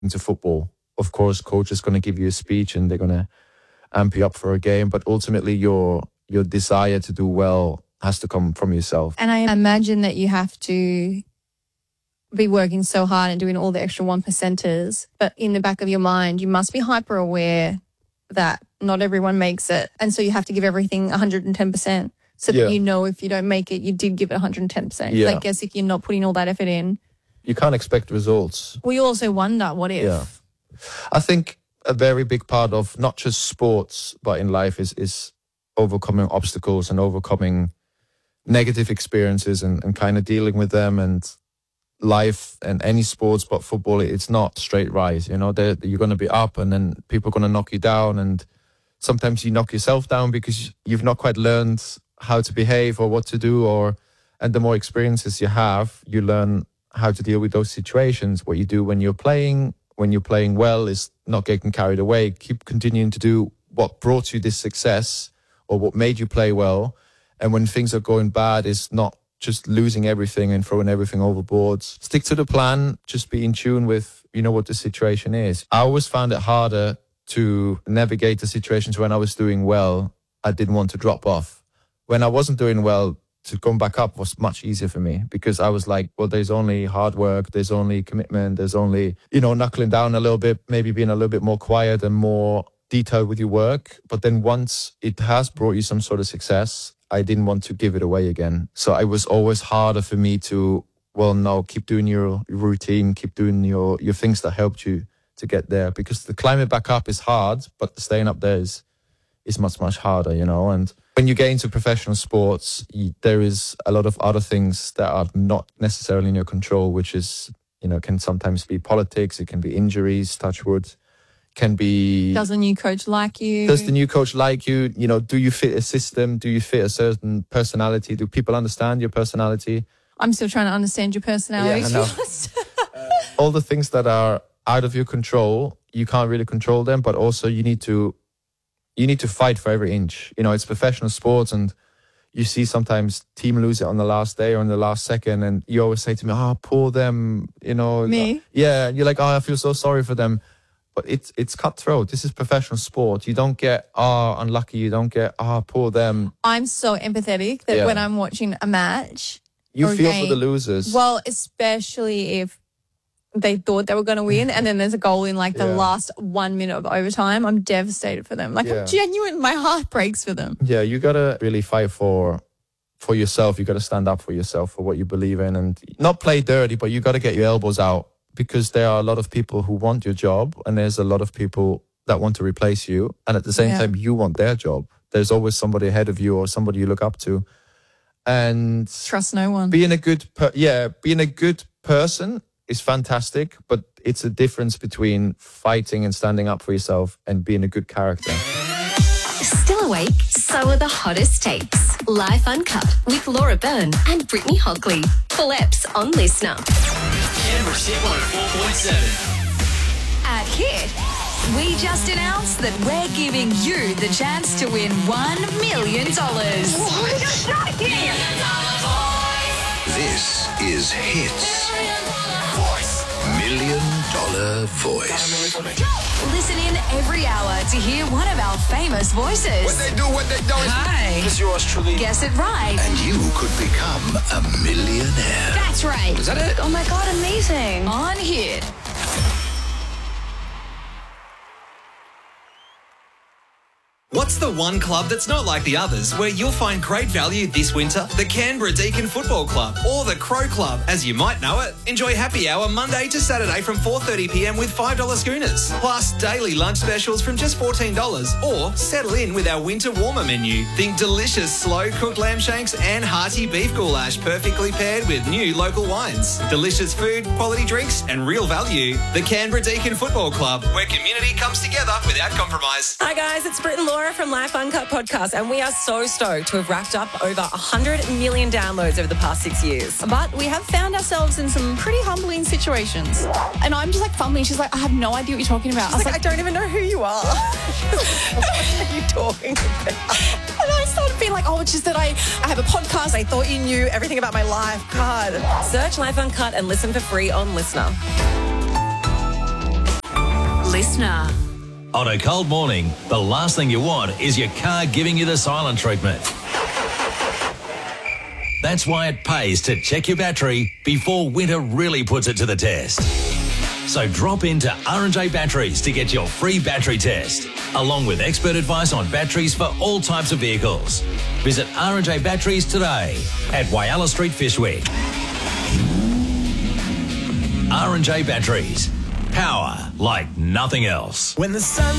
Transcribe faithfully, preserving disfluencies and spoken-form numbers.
into football. Of course, coach is going to give you a speech and they're going to amp you up for a game, but ultimately your your desire to do well has to come from yourself. And I imagine that you have to be working so hard and doing all the extra one percenters, but in the back of your mind, you must be hyper aware that not everyone makes it. And so you have to give everything one hundred ten percent so that Yeah. you know if you don't make it, you did give it one hundred ten percent. Yeah. I guess if you're not putting all that effort in. You can't expect results. We also wonder, what if? Yeah. I think a very big part of not just sports, but in life is, is overcoming obstacles and overcoming negative experiences and, and kind of dealing with them. And life and any sports, but football, it's not straight rise. You know, They're, you're going to be up and then people are going to knock you down. And sometimes you knock yourself down because you've not quite learned how to behave or what to do. Or and the more experiences you have, you learn how to deal with those situations. What you do when you're playing, when you're playing well, is not getting carried away. Keep continuing to do what brought you this success or what made you play well. And when things are going bad, is not just losing everything and throwing everything overboard. Stick to the plan. Just be in tune with, you know, what the situation is. I always found it harder to navigate the situations when I was doing well. I didn't want to drop off. When I wasn't doing well, to come back up was much easier for me because I was like, well, there's only hard work, there's only commitment, there's only, you know, knuckling down a little bit, maybe being a little bit more quiet and more detailed with your work. But then once it has brought you some sort of success, I didn't want to give it away again. So it was always harder for me to, well, no, keep doing your routine, keep doing your, your things that helped you to get there, because the climbing back up is hard, but staying up there is, is much, much harder, you know. And when you get into professional sports, you, there is a lot of other things that are not necessarily in your control, which is, you know, can sometimes be politics, it can be injuries, touch wood, can be... Does the new coach like you? Does the new coach like you? You know, do you fit a system? Do you fit a certain personality? Do people understand your personality? I'm still trying to understand your personality. Yeah, I know. All the things that are out of your control, you can't really control them, but also you need to you need to fight for every inch. You know, it's professional sports, and you see sometimes team lose it on the last day or on the last second, and you always say to me, oh, poor them, you know. Me? Yeah, and you're like, oh, I feel so sorry for them. But it's it's cutthroat. This is professional sport. You don't get, oh, unlucky. You don't get, oh, poor them. I'm so empathetic that Yeah. when I'm watching a match... You or a feel game, for the losers. Well, especially if they thought they were going to win and then there's a goal in like the Yeah. last one minute of overtime. I'm devastated for them. Like, Yeah. I'm genuine. My heart breaks for them. Yeah, you got to really fight for for yourself. You got to stand up for yourself, for what you believe in, and not play dirty, but you got to get your elbows out, because there are a lot of people who want your job and there's a lot of people that want to replace you. And at the same Yeah. time, you want their job. There's always somebody ahead of you or somebody you look up to. And Trust no one. being a good, per- yeah, being a good person is fantastic, but it's a difference between fighting and standing up for yourself and being a good character. Still awake? So are the hottest takes. Life Uncut with Laura Byrne and Brittany Hockley. Full eps on Listener. Canberra's Hit one oh four point seven. At Hit, we just announced that we're giving you the chance to win one million dollars. This is Hits Million Dollar Voice. Listen in every hour to hear one of our famous voices. What they do, what they don't. Hi. It's yours truly. Guess it right. And you could become a millionaire. That's right. Is that it? Oh my God, amazing. On Hit. What's the one club that's not like the others where you'll find great value this winter? The Canberra Deakin Football Club, or the Crow Club, as you might know it. Enjoy happy hour Monday to Saturday from four thirty p m with five dollar schooners. Plus daily lunch specials from just fourteen dollars. Or settle in with our winter warmer menu. Think delicious slow-cooked lamb shanks and hearty beef goulash, perfectly paired with new local wines. Delicious food, quality drinks and real value. The Canberra Deakin Football Club, where community comes together without compromise. Hi guys, it's Britt and Laura from Life Uncut Podcast, and we are so stoked to have racked up over one hundred million downloads over the past six years. But we have found ourselves in some pretty humbling situations. And I'm just like fumbling. She's like, I have no idea what you're talking about. I was like, I don't even know who you are. What are you talking about? And I started being like, oh, it's just that I, I have a podcast. I thought you knew everything about my life. God. Search Life Uncut and listen for free on Listener. listener. On a cold morning, the last thing you want is your car giving you the silent treatment. That's why it pays to check your battery before winter really puts it to the test. So drop into R and J Batteries to get your free battery test, along with expert advice on batteries for all types of vehicles. Visit R and J Batteries today at Whyalla Street, Fishwick. R and J Batteries. Power like nothing else. When the sun